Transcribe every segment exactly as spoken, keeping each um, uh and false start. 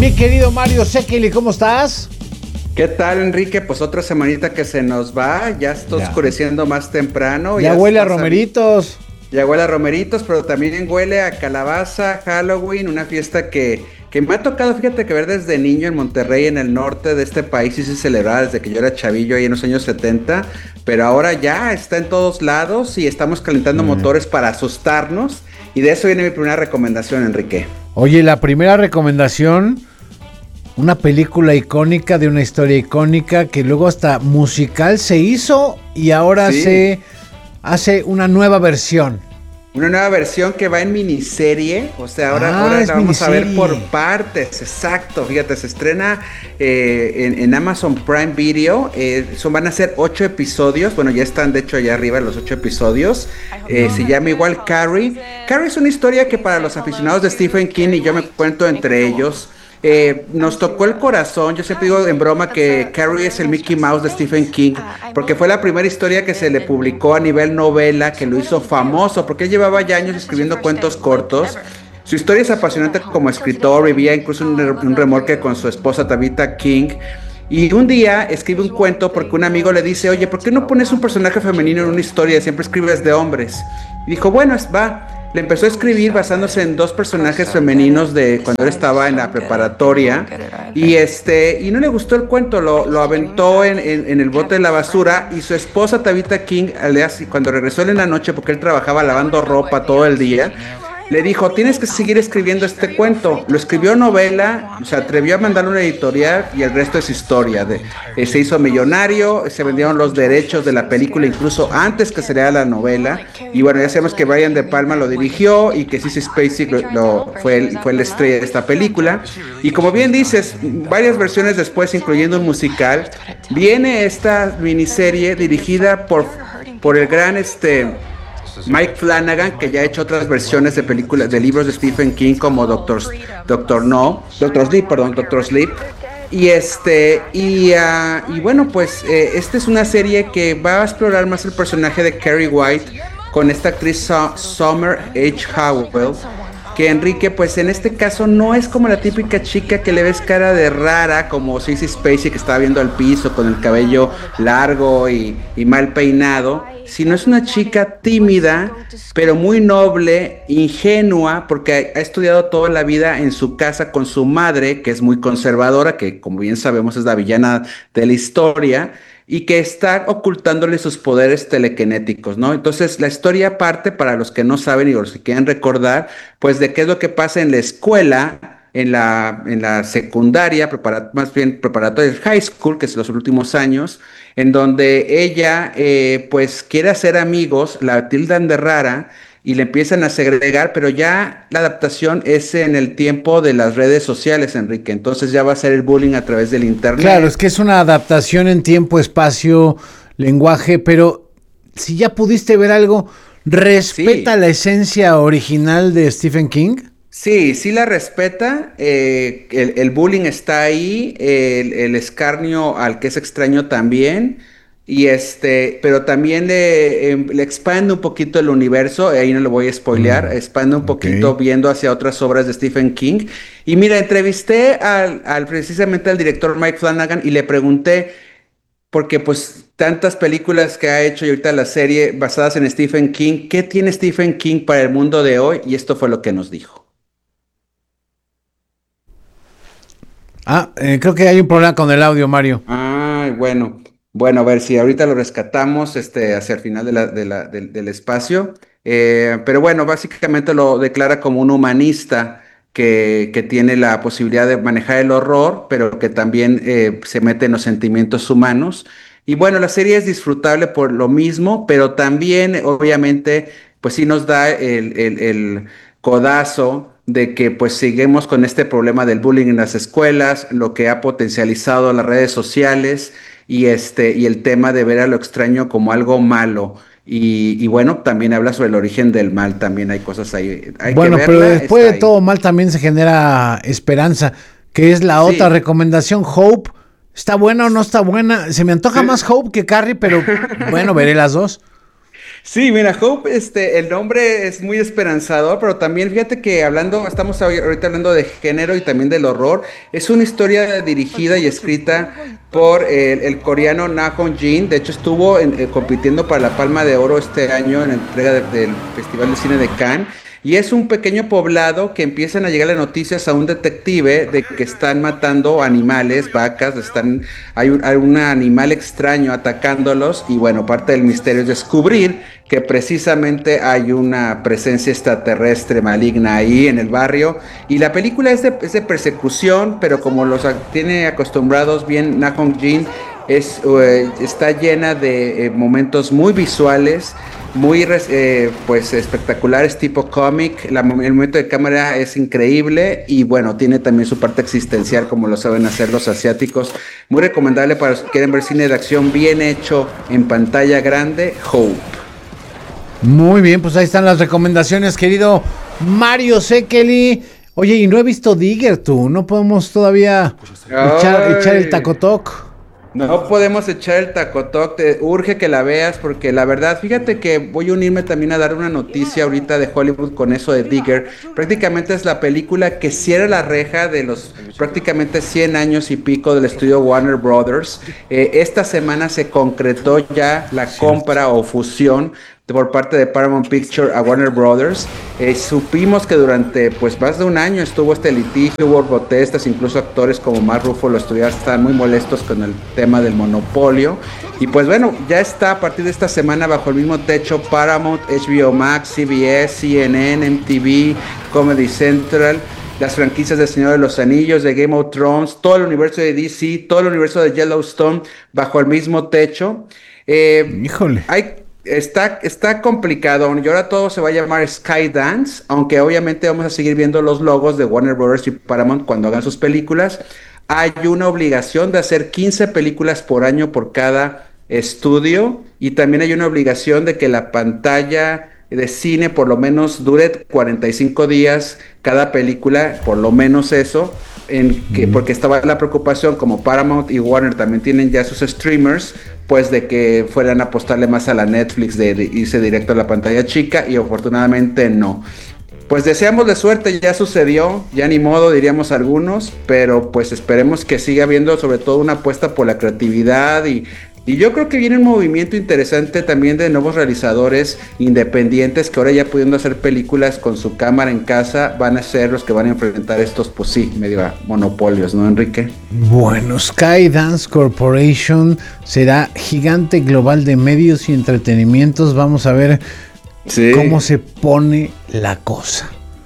Mi querido Mario Sekeli, ¿cómo estás? ¿Qué tal, Enrique? Pues otra semanita que se nos va, ya está Ya. oscureciendo más temprano. Ya, ya huele a está sali- romeritos. Ya huele a romeritos, pero también huele a calabaza, Halloween, una fiesta que, que me ha tocado, fíjate que ver desde niño en Monterrey, en el norte de este país, y se celebraba desde que yo era chavillo ahí en los años setenta, pero ahora ya está en todos lados y estamos calentando Mm. motores para asustarnos, y de eso viene mi primera recomendación, Enrique. Oye, la primera recomendación, una película icónica de una historia icónica que luego hasta musical se hizo y ahora Sí. se hace una nueva versión. Una nueva versión que va en miniserie, o sea, ahora, Ah, ahora es la vamos a ver miniserie. por partes, exacto, fíjate, se estrena eh, en, en Amazon Prime Video, eh, son, van a ser ocho episodios, bueno, ya están de hecho allá arriba los ocho episodios, eh, se llama igual Carrie. Carrie es una historia que para los aficionados de Stephen King, y yo me cuento entre ellos, Eh, nos tocó el corazón. Yo siempre digo en broma que Carrie es el Mickey Mouse de Stephen King, porque fue la primera historia que se le publicó a nivel novela, que lo hizo famoso, porque él llevaba ya años escribiendo cuentos cortos. Su historia es apasionante como escritor, vivía incluso un, un remolque con su esposa Tabitha King. Y un día escribe un cuento porque un amigo le dice, oye, ¿por qué no pones un personaje femenino en una historia? Siempre escribes de hombres. Y dijo, bueno, es, va. Le empezó a escribir basándose en dos personajes femeninos de cuando él estaba en la preparatoria. Y este y no le gustó el cuento, lo, lo aventó en, en, en el bote de la basura. Y su esposa Tabitha King, cuando regresó él en la noche, porque él trabajaba lavando ropa todo el día, le dijo, tienes que seguir escribiendo este cuento. Lo escribió novela, se atrevió a mandar una editorial y el resto es historia. De, eh, se hizo millonario, se vendieron los derechos de la película incluso antes que saliera la novela. Y bueno, ya sabemos que Brian De Palma lo dirigió y que Sissy Spacek lo, lo, fue, el, fue la estrella de esta película. Y como bien dices, varias versiones después, incluyendo un musical, viene esta miniserie dirigida por, por el gran... este Mike Flanagan, que ya ha hecho otras versiones de películas, de libros de Stephen King como Doctor, Doctor No, Doctor Sleep, perdón, Doctor Sleep. Y este, y, uh, y bueno, pues eh, esta es una serie que va a explorar más el personaje de Carrie White con esta actriz Su- Summer H. Howell, que Enrique, pues en este caso no es como la típica chica que le ves cara de rara, como Sissy Spacek que estaba viendo al piso con el cabello largo y, y mal peinado, sino es una chica tímida, pero muy noble, ingenua, porque ha, ha estudiado toda la vida en su casa con su madre, que es muy conservadora, que como bien sabemos es la villana de la historia, y que está ocultándole sus poderes telequinéticos, ¿no? Entonces la historia parte, para los que no saben y los que quieren recordar, pues de qué es lo que pasa en la escuela, en la, en la secundaria, prepara, más bien preparatoria, high school, que es los últimos años, en donde ella eh, pues quiere hacer amigos, la tildan de rara y le empiezan a segregar, pero ya la adaptación es en el tiempo de las redes sociales, Enrique, entonces ya va a ser el bullying a través del internet. Claro, es que es una adaptación en tiempo, espacio, lenguaje, pero si ya pudiste ver algo, ¿respeta Sí. la esencia original de Stephen King? Sí, sí la respeta, eh, el, el bullying está ahí, el, el escarnio al que es extraño también, y este, pero también le, em, le expande un poquito el universo, ahí no lo voy a spoilear, Mm, expande un ok. poquito viendo hacia otras obras de Stephen King. Y mira, entrevisté al, al precisamente al director Mike Flanagan y le pregunté, porque pues tantas películas que ha hecho y ahorita la serie basadas en Stephen King, ¿qué tiene Stephen King para el mundo de hoy? Y esto fue lo que nos dijo. Ah, eh, creo que hay un problema con el audio, Mario. Ay, bueno, bueno, a ver si ahorita lo rescatamos este, hacia el final de la- de la- del, del espacio. Eh, pero bueno, básicamente lo declara como un humanista que, que tiene la posibilidad de manejar el horror, pero que también eh, se mete en los sentimientos humanos. Y bueno, la serie es disfrutable por lo mismo, pero también, obviamente, pues sí nos da el, el- el codazo de que pues seguimos con este problema del bullying en las escuelas, lo que ha potencializado las redes sociales y este y el tema de ver a lo extraño como algo malo. Y, y bueno, también habla sobre el origen del mal, también hay cosas ahí. Hay que Bueno, pero verla, después está de ahí. todo mal también se genera esperanza, que es la otra Sí, recomendación, Hope. ¿Está buena o no está buena? Se me antoja sí. más Hope que Carrie, pero bueno, veré las dos. Sí, mira, Hope, este, el nombre es muy esperanzador, pero también fíjate que hablando, estamos ahorita hablando de género y también del horror. Es una historia dirigida y escrita por el, el coreano Na Hong-jin. De hecho, estuvo en, eh, compitiendo para la Palma de Oro este año en la entrega de, del Festival de Cine de Cannes. Y es un pequeño poblado que empiezan a llegar las noticias a un detective de que están matando animales, vacas, están, hay un, hay un animal extraño atacándolos y bueno, parte del misterio es descubrir que precisamente hay una presencia extraterrestre maligna ahí en el barrio. Y la película es de, es de persecución, pero como los tiene acostumbrados bien Na Hong-jin, es, eh, está llena de eh, momentos muy visuales, muy eh, pues espectaculares, tipo cómic. La, el movimiento de cámara es increíble y bueno, tiene también su parte existencial como lo saben hacer los asiáticos. Muy recomendable para los que quieren ver cine de acción bien hecho en pantalla grande, Hope. Muy bien, pues ahí están las recomendaciones, querido Mario Sekeli. Oye, y no he visto Digger tú, ¿no podemos todavía echar, echar el tacotoc? No podemos echar el tacotoc, te urge que la veas porque la verdad, fíjate que voy a unirme también a dar una noticia ahorita de Hollywood con eso de Digger. Prácticamente es la película que cierra la reja de los prácticamente cien años y pico del estudio Warner Brothers. Eh, esta semana se concretó ya la compra o fusión por parte de Paramount Pictures a Warner Brothers. Eh, supimos que durante pues más de un año estuvo este litigio, hubo protestas, incluso actores como Mark Ruffalo estuvieron estaban muy molestos con el tema del monopolio. Y pues bueno, ya está a partir de esta semana bajo el mismo techo Paramount, H B O Max, C B S, C N N, M T V, Comedy Central, las franquicias de Señor de los Anillos, de Game of Thrones, todo el universo de D C, todo el universo de Yellowstone bajo el mismo techo. Eh, Híjole. Hay Está, está complicado, y ahora todo se va a llamar Skydance, aunque obviamente vamos a seguir viendo los logos de Warner Brothers y Paramount cuando hagan sus películas. Hay una obligación de hacer quince películas por año por cada estudio, y también hay una obligación de que la pantalla de cine por lo menos dure cuarenta y cinco días cada película, por lo menos eso. En que, porque estaba la preocupación, como Paramount y Warner también tienen ya sus streamers, pues de que fueran a apostarle más a la Netflix, de, de irse directo a la pantalla chica, y afortunadamente no. Pues deseamos de suerte, ya sucedió, ya ni modo diríamos algunos, pero pues esperemos que siga habiendo sobre todo una apuesta por la creatividad y Y yo creo que viene un movimiento interesante también de nuevos realizadores independientes que ahora ya pudiendo hacer películas con su cámara en casa van a ser los que van a enfrentar estos, pues sí, medio monopolios, ¿no, Enrique? Bueno, Skydance Corporation será gigante global de medios y entretenimientos. Vamos a ver sí. cómo se pone la cosa.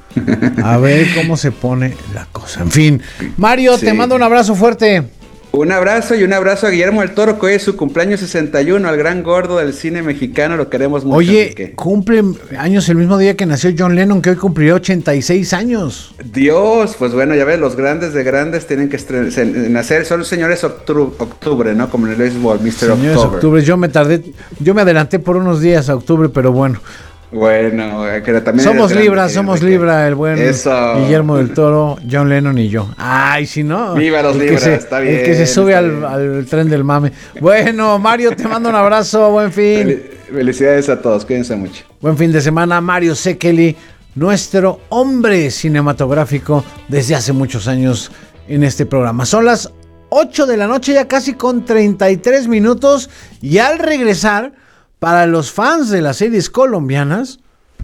A ver cómo se pone la cosa. En fin, Mario, sí. te mando un abrazo fuerte. Un abrazo y un abrazo a Guillermo del Toro, que hoy es su cumpleaños sesenta y uno, al gran gordo del cine mexicano, lo queremos mucho. Oye, Enrique. Cumple años el mismo día que nació John Lennon, que hoy cumpliría ochenta y seis años. Dios, pues bueno, ya ves, los grandes de grandes tienen que estre- nacer, son señores octubre, octubre, ¿no? Como en el béisbol, mister Señores October. Octubre, yo me tardé, yo me adelanté por unos días a octubre, pero bueno. Bueno, que también somos Libra, somos Libra, el buen Eso. Guillermo del Toro, John Lennon y yo. Ay, si no. Viva los Libras, se, está bien. El que se sube al, al tren del mame. Bueno, Mario, te mando un abrazo, buen fin. Felicidades a todos, cuídense mucho. Buen fin de semana, Mario Sekeli, nuestro hombre cinematográfico desde hace muchos años en este programa. Son las ocho de la noche, ya casi con treinta y tres minutos, y al regresar, para los fans de las series colombianas,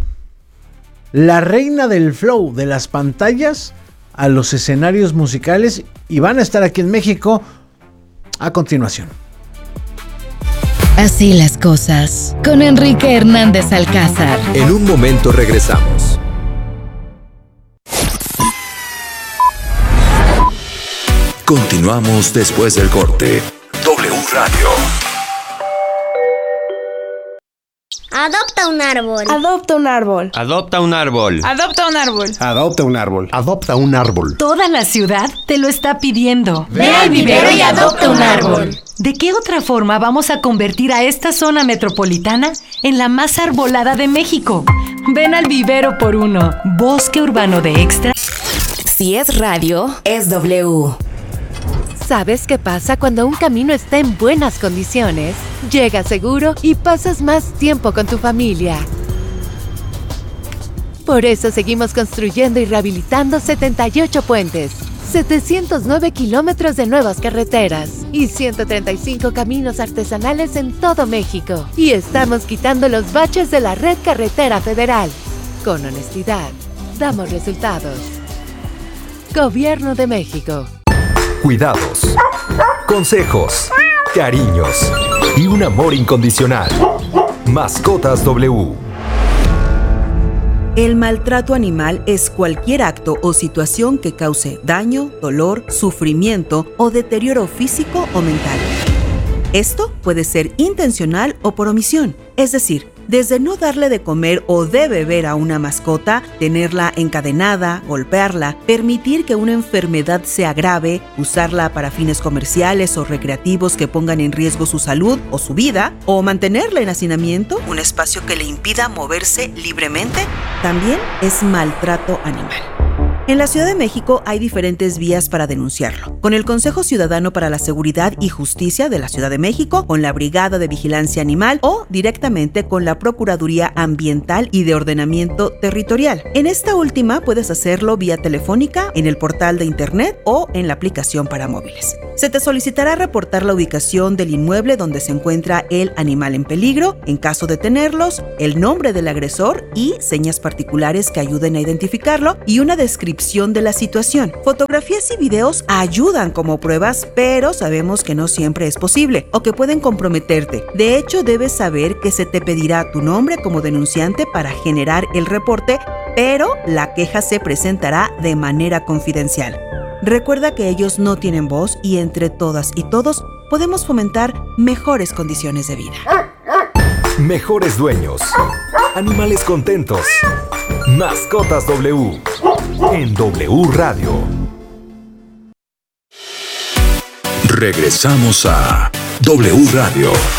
la reina del flow de las pantallas a los escenarios musicales, y van a estar aquí en México a continuación. Así las cosas, con Enrique Hernández Alcázar. En un momento regresamos. Continuamos después del corte. W Radio. Adopta un árbol. Adopta un árbol. Adopta un árbol. Adopta un árbol. Adopta un árbol. Adopta un árbol. Toda la ciudad te lo está pidiendo. Ve al vivero y adopta un árbol. ¿De qué otra forma vamos a convertir a esta zona metropolitana en la más arbolada de México? Ven al vivero por uno. Bosque urbano de Extra. Si es radio, es W. ¿Sabes qué pasa cuando un camino está en buenas condiciones? Llegas seguro y pasas más tiempo con tu familia. Por eso seguimos construyendo y rehabilitando setenta y ocho puentes, setecientos nueve kilómetros de nuevas carreteras y ciento treinta y cinco caminos artesanales en todo México. Y estamos quitando los baches de la red carretera federal. Con honestidad, damos resultados. Gobierno de México. Cuidados, consejos, cariños y un amor incondicional. Mascotas W. El maltrato animal es cualquier acto o situación que cause daño, dolor, sufrimiento o deterioro físico o mental. Esto puede ser intencional o por omisión, es decir, desde no darle de comer o de beber a una mascota, tenerla encadenada, golpearla, permitir que una enfermedad se agrave, usarla para fines comerciales o recreativos que pongan en riesgo su salud o su vida, o mantenerla en hacinamiento, un espacio que le impida moverse libremente, también es maltrato animal. En la Ciudad de México hay diferentes vías para denunciarlo. Con el Consejo Ciudadano para la Seguridad y Justicia de la Ciudad de México, con la Brigada de Vigilancia Animal o directamente con la Procuraduría Ambiental y de Ordenamiento Territorial. En esta última puedes hacerlo vía telefónica, en el portal de internet o en la aplicación para móviles. Se te solicitará reportar la ubicación del inmueble donde se encuentra el animal en peligro, en caso de tenerlos, el nombre del agresor y señas particulares que ayuden a identificarlo y una descripción de la situación. Fotografías y videos ayudan como pruebas, pero sabemos que no siempre es posible o que pueden comprometerte. De hecho, debes saber que se te pedirá tu nombre como denunciante para generar el reporte, pero la queja se presentará de manera confidencial. Recuerda que ellos no tienen voz y entre todas y todos podemos fomentar mejores condiciones de vida. Mejores dueños. Animales contentos. Mascotas W. En W Radio. Regresamos a W Radio.